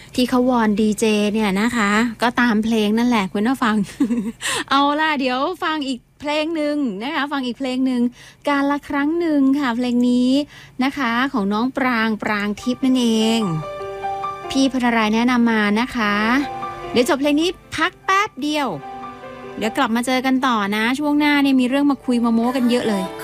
ที่เขาวอนดีเจเนี่ยนะคะก็ตามเพลงนั่นแหละคุณผู้ฟัง เอาล่ะเดี๋ยวฟังอีกเพลงหนึ่งนะคะฟังอีกเพลงหนึ่งการละครั้งหนึ่งค่ะเพลงนี้นะคะของน้องปรางทิพย์นั่นเองพี่พรรายแนะนำมานะคะเดี๋ยวจบเพลงนี้พักแป๊บเดียวเดี๋ยวกลับมาเจอกันต่อนะช่วงหน้าเนี่ยมีเรื่องมาคุยมาโม้กันเยอะเลย